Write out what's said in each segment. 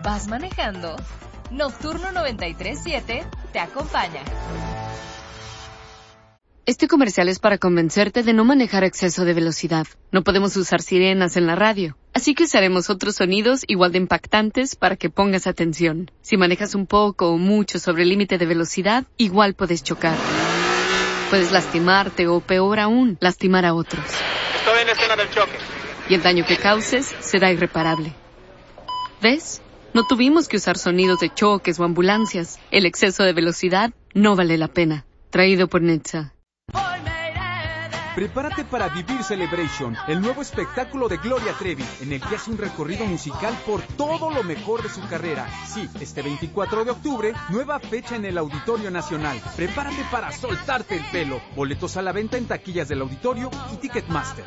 ¿Vas manejando? Nocturno 93.7 te acompaña. Este comercial es para convencerte de no manejar a exceso de velocidad. No podemos usar sirenas en la radio, así que usaremos otros sonidos igual de impactantes para que pongas atención. Si manejas un poco o mucho sobre el límite de velocidad, igual puedes chocar. Puedes lastimarte o, peor aún, lastimar a otros. Estoy en la escena del choque. Y el daño que causes será irreparable. ¿Ves? No tuvimos que usar sonidos de choques o ambulancias. El exceso de velocidad no vale la pena. Traído por Netza. Prepárate para vivir Celebration, el nuevo espectáculo de Gloria Trevi, en el que hace un recorrido musical por todo lo mejor de su carrera. Sí, este 24 de octubre, nueva fecha en el Auditorio Nacional. Prepárate para soltarte el pelo. Boletos a la venta en taquillas del Auditorio y Ticketmaster.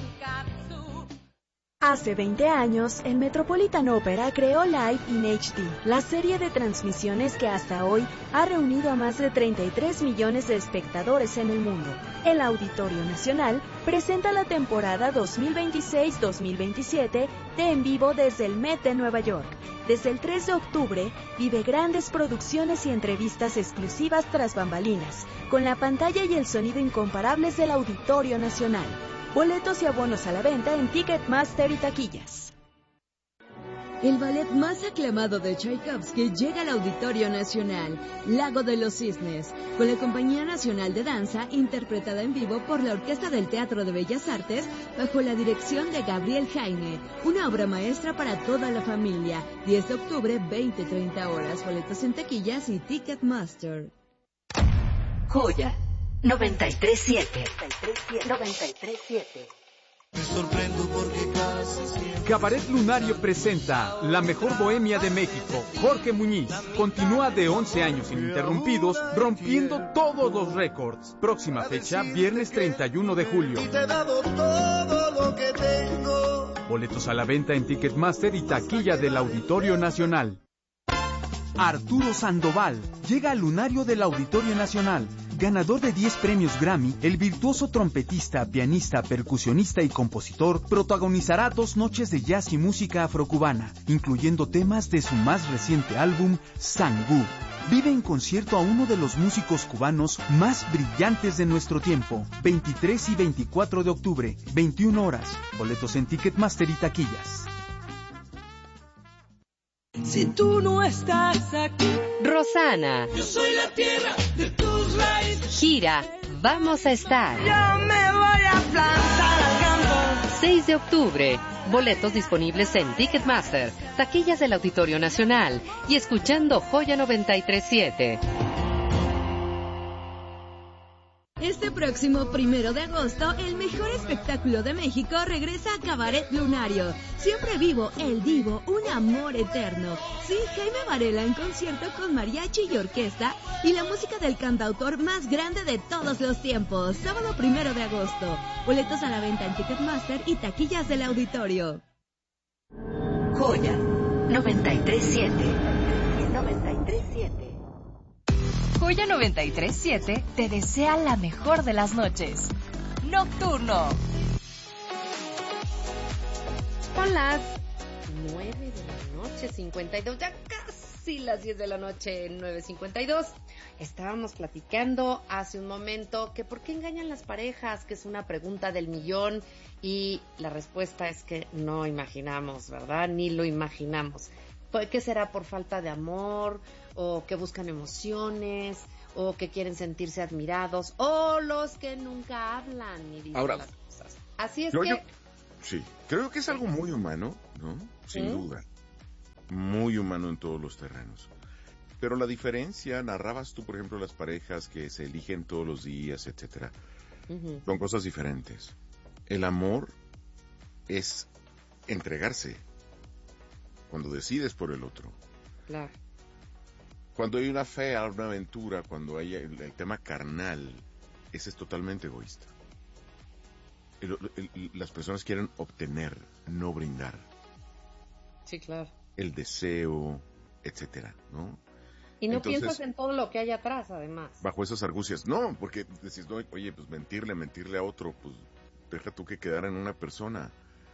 Hace 20 años, el Metropolitan Opera creó Live in HD, la serie de transmisiones que hasta hoy ha reunido a más de 33 millones de espectadores en el mundo. El Auditorio Nacional presenta la temporada 2026-2027 de En Vivo desde el Met de Nueva York. Desde el 3 de octubre, vive grandes producciones y entrevistas exclusivas tras bambalinas, con la pantalla y el sonido incomparables del Auditorio Nacional. Boletos y abonos a la venta en Ticketmaster y taquillas. El ballet más aclamado de Tchaikovsky llega al Auditorio Nacional, Lago de los Cisnes, con la Compañía Nacional de Danza, interpretada en vivo por la Orquesta del Teatro de Bellas Artes, bajo la dirección de Gabriel Jaime. Una obra maestra para toda la familia. 10 de octubre, 20-30 horas. Boletos en taquillas y Ticketmaster. Joya 93.7. 93.7. Me sorprendo porque casi siempre... Cabaret Lunario presenta La Mejor Bohemia de México. Jorge Muñiz continúa de 11 años ininterrumpidos, rompiendo todos los récords. Próxima fecha, viernes 31 de julio. Y te he dado todo lo que tengo. Boletos a la venta en Ticketmaster y taquilla del Auditorio Nacional. Arturo Sandoval llega al lunario del Auditorio Nacional. Ganador de 10 premios Grammy, el virtuoso trompetista, pianista, percusionista y compositor protagonizará 2 noches de jazz y música afrocubana, incluyendo temas de su más reciente álbum, Sangú. Vive en concierto a uno de los músicos cubanos más brillantes de nuestro tiempo. 23 y 24 de octubre, 21 horas. Boletos en Ticketmaster y taquillas. Si tú no estás aquí, Rosana. Yo soy la tierra de tus raíces. Gira Vamos a Estar. Yo me voy a plantar al campo. 6 de octubre. Boletos disponibles en Ticketmaster, taquillas del Auditorio Nacional y escuchando Joya 93.7. Este próximo 1 de agosto, el mejor espectáculo de México regresa a Cabaret Lunario. Siempre vivo, el divo, un amor eterno. Sí, Jaime Varela en concierto con mariachi y orquesta y la música del cantautor más grande de todos los tiempos. Sábado 1 de agosto. Boletos a la venta en Ticketmaster y taquillas del Auditorio. Joya 93.7. 93.7. Joya 93.7 te desea la mejor de las noches. Nocturno. Son las 9 de la noche, 52, ya casi las 10 de la noche, 9:52. Estábamos platicando hace un momento que por qué engañan las parejas, que es una pregunta del millón, y la respuesta es que no imaginamos, ¿verdad? Ni lo imaginamos. ¿Qué será? ¿Por falta de amor? ¿O que buscan emociones? ¿O que quieren sentirse admirados? ¿O los que nunca hablan ni dicen Ahora, las cosas? Así es sí, creo que es algo muy humano, ¿no? Sin duda. Muy humano en todos los terrenos. Pero la diferencia, narrabas tú, por ejemplo, las parejas que se eligen todos los días, etcétera. Son cosas diferentes. El amor es entregarse cuando decides por el otro. Claro. Cuando hay una fe, una aventura, cuando hay el tema carnal, ese es totalmente egoísta. Las personas quieren obtener, no brindar. Sí, claro. El deseo, etcétera, ¿no? Y no piensas en todo lo que hay atrás, además. Bajo esas argucias, no, porque decís, no, oye, pues mentirle a otro, pues deja tú que quedara en una persona.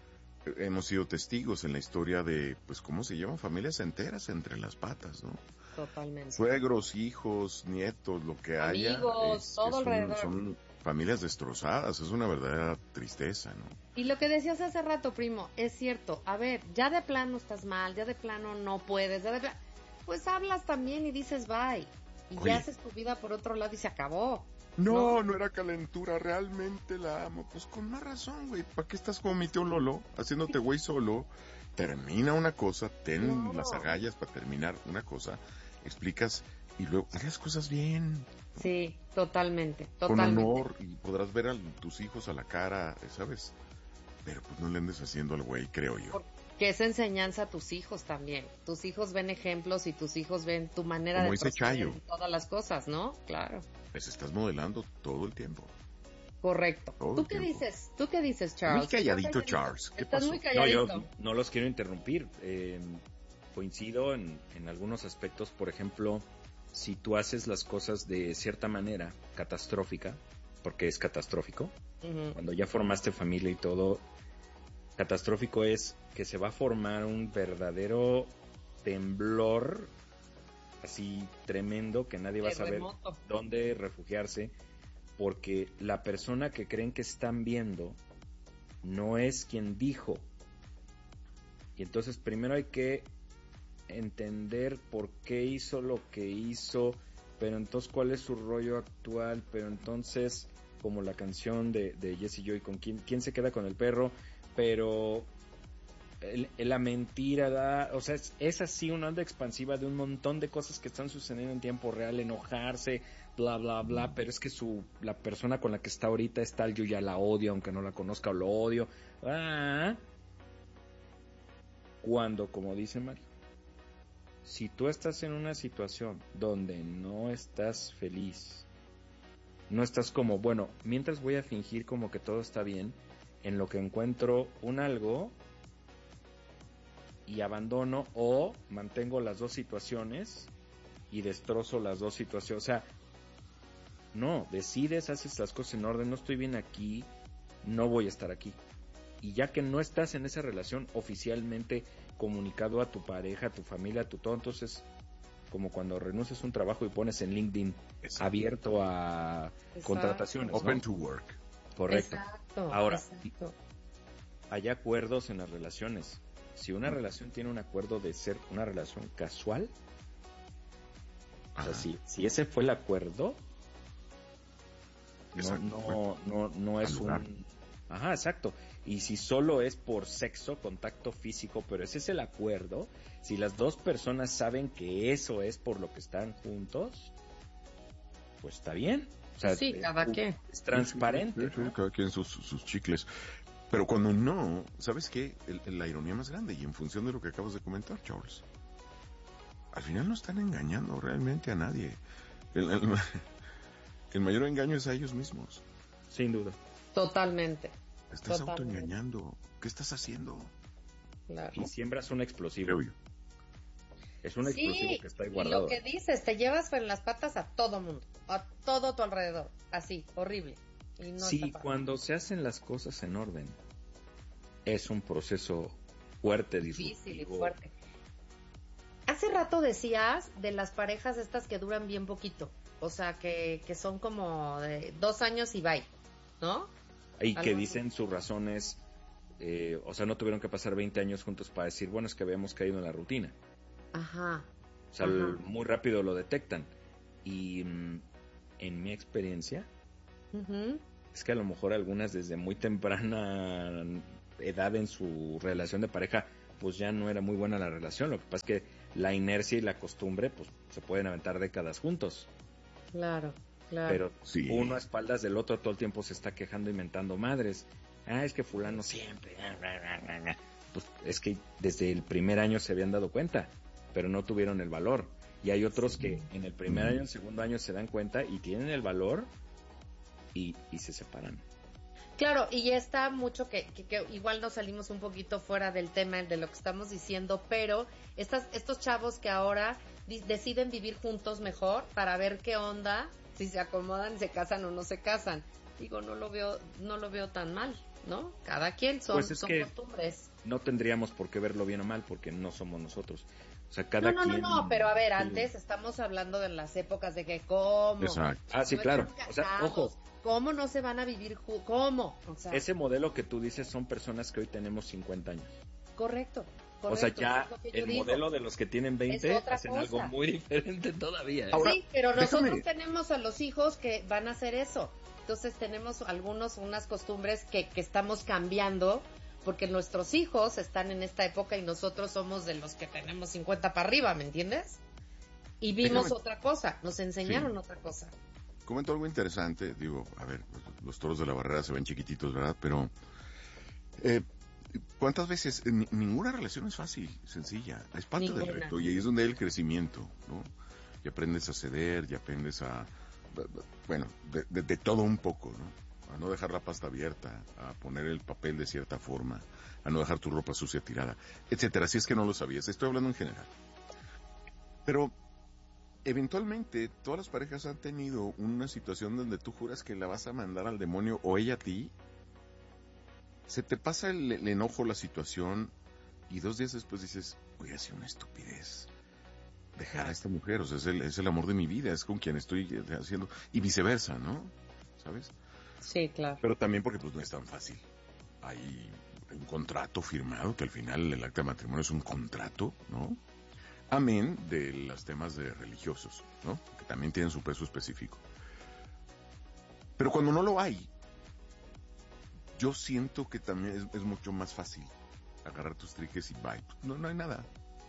hemos sido testigos en la historia de, pues, cómo se llevan familias enteras entre las patas, ¿no? Totalmente. Suegros, hijos, nietos, lo que haya. Amigos, todo alrededor. Son familias destrozadas, es una verdadera tristeza, ¿no? Y lo que decías hace rato, primo, es cierto. A ver, ya de plano estás mal, ya de plano no puedes, pues hablas también y dices bye. Y Oye, ya haces tu vida por otro lado y se acabó. No era calentura, realmente la amo. Pues con más razón, güey. ¿Para qué estás como mi tío Lolo, haciéndote güey solo? Termina una cosa, ten las agallas para terminar una cosa, explicas y luego haz las cosas bien. Sí, totalmente. Con honor, y podrás ver a tus hijos a la cara, ¿sabes? Pero pues no le andes haciendo al güey, creo yo. Que es enseñanza a tus hijos también. Tus hijos ven ejemplos y tus hijos ven tu manera como de dice Chayo, todas las cosas, ¿no? Claro. Pues estás modelando todo el tiempo. Correcto. ¿Tú qué dices? ¿Tú qué dices, Charles? Muy calladito, Charles. ¿Qué Estás pasó? muy calladito. No, yo no los quiero interrumpir. Coincido en algunos aspectos. Por ejemplo, si tú haces las cosas de cierta manera catastrófica, porque es catastrófico, cuando ya formaste familia y todo, catastrófico es que se va a formar un verdadero temblor así tremendo que nadie va a saber dónde refugiarse, porque la persona que creen que están viendo no es quien dijo. Y entonces primero hay que entender por qué hizo lo que hizo, pero entonces cuál es su rollo actual, pero entonces como la canción de Jessie Joy con quién se queda con el perro, pero la mentira o sea, es así una onda expansiva de un montón de cosas que están sucediendo en tiempo real, enojarse, bla bla bla, pero es que la persona con la que está ahorita es tal, yo ya la odio aunque no la conozca o lo odio. Cuando, como dice Mario, si tú estás en una situación donde no estás feliz, no estás como, bueno, mientras voy a fingir como que todo está bien, en lo que encuentro un algo y abandono, o mantengo las dos situaciones y destrozo las dos situaciones. O sea, no, decides, haces las cosas en orden, no estoy bien aquí, no voy a estar aquí. Y ya que no estás en esa relación oficialmente comunicado a tu pareja, a tu familia, a tu todo, entonces como cuando renuncias a un trabajo y pones en LinkedIn abierto a contrataciones, Open ¿no? to work. Correcto. Exacto. Ahora, hay acuerdos en las relaciones. Si una relación tiene un acuerdo de ser una relación casual, o sea, si ese fue el acuerdo, no es un... Ajá, exacto. Y si solo es por sexo, contacto físico, pero ese es el acuerdo, si las dos personas saben que eso es por lo que están juntos, pues está bien. O sea, sí, cada quien. Es transparente. Sí, cada quien sus chicles. Pero cuando no, ¿sabes qué? La ironía más grande, y en función de lo que acabas de comentar, Charles, al final no están engañando realmente a nadie. El mayor engaño es a ellos mismos. Sin duda. Totalmente. Estás autoengañando. ¿Qué estás haciendo? Claro. Y siembras un explosivo. Es un explosivo que está ahí guardado. Y lo que dices, te llevas en las patas a todo mundo, a todo tu alrededor, así, horrible. Y no sí, cuando se hacen las cosas en orden, es un proceso fuerte, difícil y fuerte. Hace rato decías de las parejas estas que duran bien poquito, o sea, que son como de 2 años y bye, ¿no? Y que dicen sus razones, o sea, no tuvieron que pasar 20 años juntos para decir, bueno, es que habíamos caído en la rutina. Ajá. O sea, muy rápido lo detectan. Y en mi experiencia, es que a lo mejor algunas desde muy temprana edad en su relación de pareja, pues ya no era muy buena la relación. Lo que pasa es que la inercia y la costumbre, pues se pueden aventar décadas juntos. Claro. Pero uno a espaldas del otro todo el tiempo se está quejando y mentando madres. Es que fulano siempre. Pues es que desde el primer año se habían dado cuenta, pero no tuvieron el valor. Y hay otros que en el primer año, en el segundo año se dan cuenta y tienen el valor y se separan. Claro, y ya está mucho que igual nos salimos un poquito fuera del tema de lo que estamos diciendo, pero estos chavos que ahora deciden vivir juntos mejor para ver qué onda, si se acomodan, se casan o no se casan. Digo, no lo veo tan mal, ¿no? Cada quien son costumbres. no tendríamos por qué verlo bien o mal, porque no somos nosotros. O sea, cada quien... No, pero a ver, antes estamos hablando de las épocas de que cómo... Exacto. Ah, sí, no claro. están O sea, casados, ojo. ¿Cómo no se van a vivir ¿Cómo? O sea, Ese modelo que tú dices son personas que hoy tenemos 50 años. Correcto. O sea, ya es lo que yo el digo. modelo de los que tienen 20 Es otra hacen cosa. algo muy diferente todavía. Ahora, sí, pero nosotros déjame. tenemos a los hijos que van a hacer eso. Entonces tenemos unas costumbres que estamos cambiando porque nuestros hijos están en esta época y nosotros somos de los que tenemos 50 para arriba, ¿me entiendes? Y vimos otra cosa, nos enseñaron otra cosa. Comento algo interesante, digo, a ver, los toros de la barrera se ven chiquititos, ¿verdad? Pero, ¿cuántas veces? Ninguna relación es fácil, sencilla, es parte del reto y ahí es donde hay el crecimiento, ¿no? Y aprendes a ceder, y aprendes a, bueno, de todo un poco, ¿no? A no dejar la pasta abierta, a poner el papel de cierta forma, a no dejar tu ropa sucia tirada, etcétera, si es que no lo sabías, estoy hablando en general. Pero eventualmente todas las parejas han tenido una situación donde tú juras que la vas a mandar al demonio o ella a ti. Se te pasa el enojo, la situación y 2 días después dices, voy a hacer una estupidez. Dejar a esta mujer, o sea, es el amor de mi vida, es con quien estoy haciendo, y viceversa, ¿no? ¿Sabes? Sí, claro. Pero también porque pues no es tan fácil. Hay un contrato firmado, que al final el acta de matrimonio es un contrato, ¿no? Amén de los temas de religiosos, ¿no? Que también tienen su peso específico. Pero cuando no lo hay, yo siento que también es mucho más fácil agarrar tus triques y bye. No hay nada.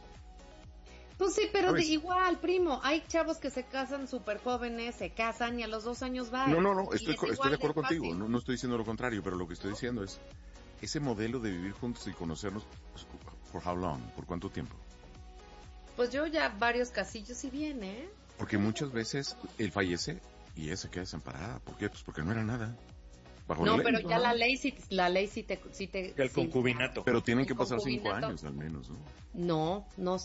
Pues sí, pero igual, primo, hay chavos que se casan súper jóvenes, se casan y a los 2 años va. No, estoy de acuerdo contigo, no estoy diciendo lo contrario, pero lo que estoy diciendo es ese modelo de vivir juntos y conocernos, ¿por how long? ¿Por cuánto tiempo? Pues yo ya varios casillos y bien, ¿eh? Porque muchas veces él fallece y ella se queda desamparada. ¿Por qué? Pues porque no era nada. Bajo no, la ley, pero ya la ley sí te el concubinato. Pero tienen que pasar 5 años al menos, ¿no? No,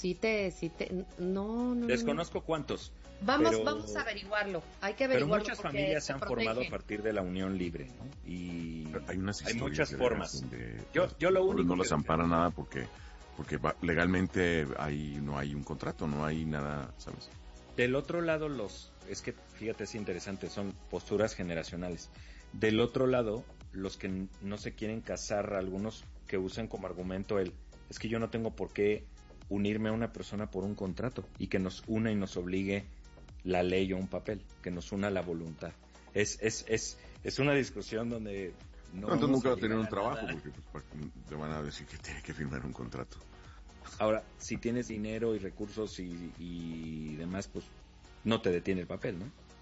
no. Desconozco cuántos. Vamos a averiguarlo. Hay que averiguarlo. Pero muchas familias se han formado a partir de la unión libre, ¿no? Y hay muchas formas. Donde, yo lo único no les ampara nada porque legalmente no hay un contrato, no hay nada, ¿sabes? Del otro lado es que fíjate, es interesante, son posturas generacionales. Del otro lado, los que no se quieren casar, algunos que usan como argumento es que yo no tengo por qué unirme a una persona por un contrato y que nos una y nos obligue la ley o un papel, que nos una la voluntad. Es una discusión donde no entonces nunca va a tener un trabajo porque pues, te van a decir que tiene que firmar un contrato. Ahora, si tienes dinero y recursos y demás, pues no te detiene el papel, ¿no?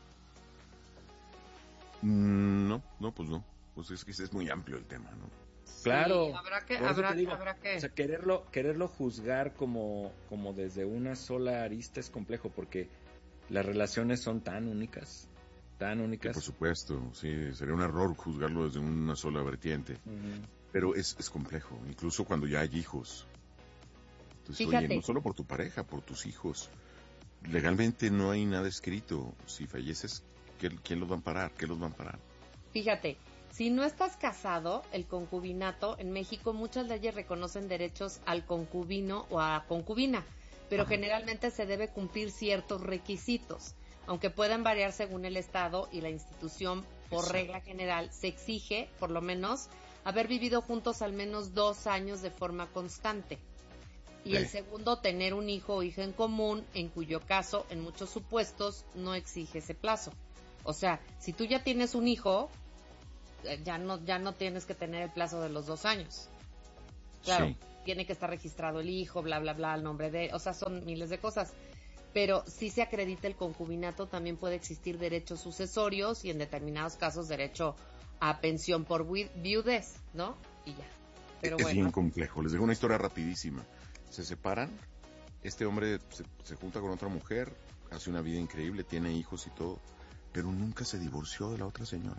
No, pues no. Pues es que es muy amplio el tema, ¿no? Claro. Sí, habrá que. O sea, quererlo juzgar como desde una sola arista es complejo porque las relaciones son tan únicas. Sí, por supuesto, sí, sería un error juzgarlo desde una sola vertiente. Uh-huh. Pero es complejo, incluso cuando ya hay hijos. Entonces, Fíjate. oye, no solo por tu pareja, por tus hijos. Legalmente no hay nada escrito. Si falleces, ¿quién los va a amparar? ¿Qué los va a amparar? Fíjate, si no estás casado, el concubinato, en México muchas leyes reconocen derechos al concubino o a concubina, pero generalmente se debe cumplir ciertos requisitos. Aunque puedan variar según el estado y la institución, por regla general, se exige, por lo menos, haber vivido juntos al menos 2 años de forma constante. Y el segundo, tener un hijo o hija en común, en cuyo caso, en muchos supuestos, no exige ese plazo. O sea, si tú ya tienes un hijo, ya no tienes que tener el plazo de los 2 años. Claro, tiene que estar registrado el hijo, bla, bla, bla, el nombre de... O sea, son miles de cosas. Pero si se acredita el concubinato, también puede existir derechos sucesorios y en determinados casos derecho a pensión por viudez, ¿no? Y ya. Pero es bien complejo. Les dejo una historia rapidísima. Se separan, este hombre se junta con otra mujer, hace una vida increíble, tiene hijos y todo, pero nunca se divorció de la otra señora.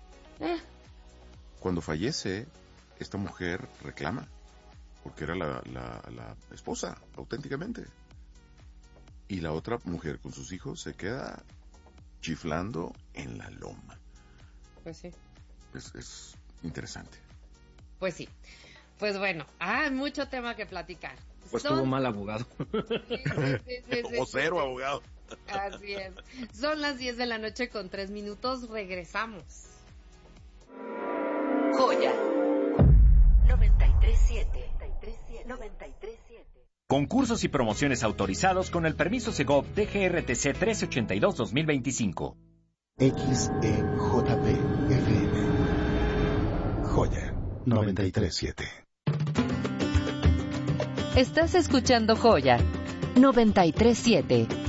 Cuando fallece, esta mujer reclama, porque era la esposa, auténticamente. Y la otra mujer con sus hijos se queda chiflando en la loma. Pues sí. Es interesante. Pues sí. Pues bueno, hay mucho tema que platicar. Pues tuvo mal abogado. Sí, o cero abogado. Así es. Son las 10 de la noche con 3 minutos. Regresamos. Joya 93.7. 93.7. Concursos y promociones autorizados con el permiso Segov DGRTC 1382-2025. XEJP FM. Joya 93.7. Estás escuchando Joya 93.7.